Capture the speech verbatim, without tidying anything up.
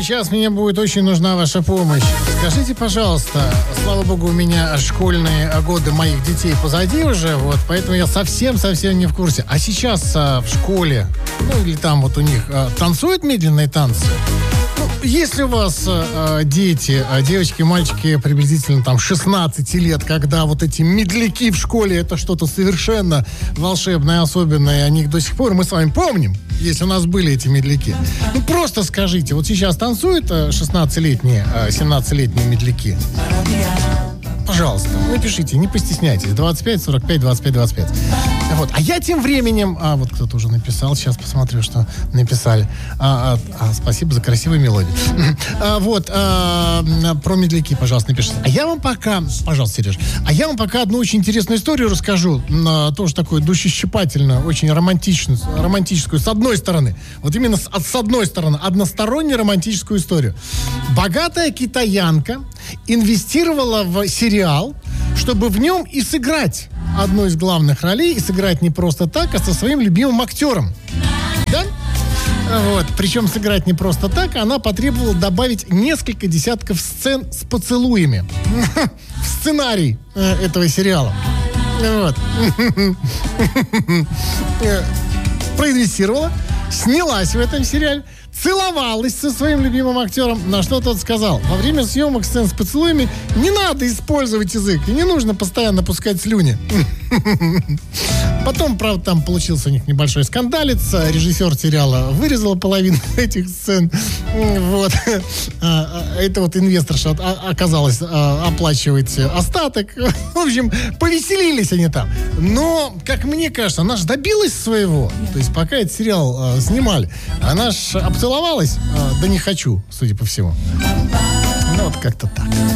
сейчас мне будет очень нужна ваша помощь. Скажите, пожалуйста, слава богу, у меня школьные годы моих детей позади уже, вот, поэтому я совсем-совсем не в курсе. А сейчас а, в школе, ну или там вот у них а, танцуют медленные танцы? Ну, если у вас а, дети, а, девочки, мальчики приблизительно там шестнадцать лет, когда вот эти медляки в школе, это что-то совершенно волшебное, особенное, о них до сих пор мы с вами помним, если у нас были эти медляки. Ну, просто скажите, вот сейчас танцуют шестнадцатилетние, семнадцатилетние медляки? Пожалуйста, напишите, не постесняйтесь. двадцать пять сорок пять двадцать пять двадцать пять. Вот. А я тем временем... А, вот кто-то уже написал. Сейчас посмотрю, что написали. А, а, а, спасибо за красивую мелодию. А, вот. А, про медляки, пожалуйста, напишите. А я вам пока... Пожалуйста, Сереж. А я вам пока одну очень интересную историю расскажу. А, тоже такую душещипательную, очень романтичную, романтическую. С одной стороны. Вот именно с, с одной стороны. Одностороннюю романтическую историю. Богатая китаянка инвестировала в сериал, чтобы в нем и сыграть одну из главных ролей, и сыграть не просто так, а со своим любимым актером. Да? Вот. Причем сыграть не просто так, она потребовала добавить несколько десятков сцен с поцелуями в сценарий этого сериала. Вот. Проинвестировала, снялась в этом сериале, целовалась со своим любимым актером, на что тот сказал: во время съемок сцен с поцелуями не надо использовать язык, и не нужно постоянно пускать слюни. Потом, правда, там получился у них небольшой скандалец. Режиссер сериала вырезал половину этих сцен. Вот. Это вот инвесторша оказалось оплачивать остаток. В общем, повеселились они там. Но, как мне кажется, она же добилась своего. То есть, пока этот сериал снимали, она же обцеловалась. Да не хочу, судя по всему. Ну, вот как-то так.